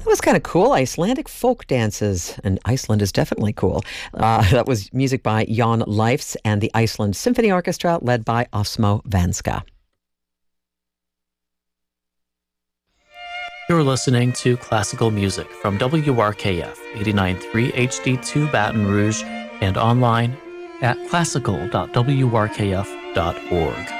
was kind of cool. Icelandic folk dances, and Iceland is definitely cool. That was music by Jan Leifs and the Iceland Symphony Orchestra, led by Osmo Vanska. You're listening to classical music from WRKF 89.3 HD2 Baton Rouge and online at classical.wrkf.org.